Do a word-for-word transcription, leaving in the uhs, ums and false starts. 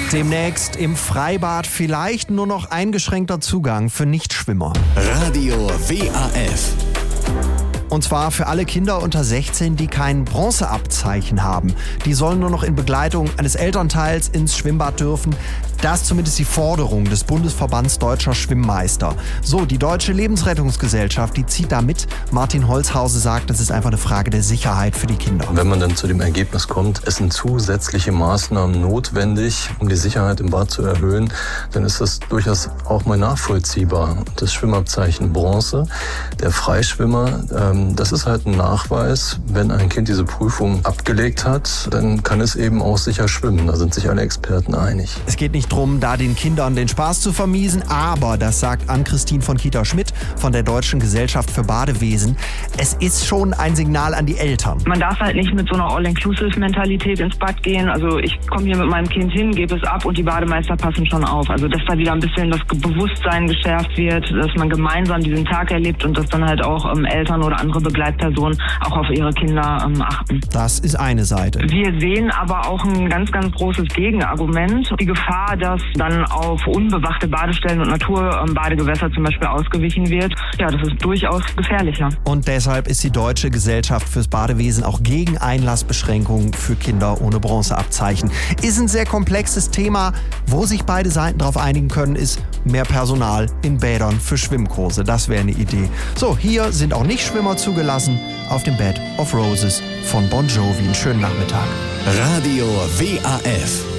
Demnächst im Freibad vielleicht nur noch eingeschränkter Zugang für Nichtschwimmer. Radio W A F. Und zwar für alle Kinder unter sechzehn, die kein Bronzeabzeichen haben. Die sollen nur noch in Begleitung eines Elternteils ins Schwimmbad dürfen. Das ist zumindest die Forderung des Bundesverbands Deutscher Schwimmmeister. So, die Deutsche Lebensrettungsgesellschaft, die zieht da mit. Martin Holzhause sagt, das ist einfach eine Frage der Sicherheit für die Kinder. Wenn man dann zu dem Ergebnis kommt, es sind zusätzliche Maßnahmen notwendig, um die Sicherheit im Bad zu erhöhen, dann ist das durchaus auch mal nachvollziehbar. Das Schwimmabzeichen Bronze, der Freischwimmer, ähm, das ist halt ein Nachweis. Wenn ein Kind diese Prüfung abgelegt hat, dann kann es eben auch sicher schwimmen. Da sind sich alle Experten einig. Es geht nicht darum, da den Kindern den Spaß zu vermiesen, aber, das sagt Ann-Christine von Kita-Schmidt von der Deutschen Gesellschaft für Badewesen, es ist schon ein Signal an die Eltern. Man darf halt nicht mit so einer All-Inclusive-Mentalität ins Bad gehen. Also ich komme hier mit meinem Kind hin, gebe es ab und die Bademeister passen schon auf. Also dass da wieder ein bisschen das Bewusstsein geschärft wird, dass man gemeinsam diesen Tag erlebt und dass dann halt auch ähm, Eltern oder andere Begleitpersonen auch auf ihre Kinder ähm, achten. Das ist eine Seite. Wir sehen aber auch ein ganz, ganz großes Gegenargument. Die Gefahr, dass dann auf unbewachte Badestellen und Naturbadegewässer zum Beispiel ausgewichen wird, ja, das ist durchaus gefährlicher. Und deshalb ist die Deutsche Gesellschaft fürs Badewesen auch gegen Einlassbeschränkungen für Kinder ohne Bronzeabzeichen. Ist ein sehr komplexes Thema. Wo sich beide Seiten darauf einigen können, ist mehr Personal in Bädern für Schwimmkurse. Das wäre eine Idee. So, hier sind auch Nichtschwimmer zugelassen auf dem Bed of Roses von Bon Jovi. Einen schönen Nachmittag. Radio W A F.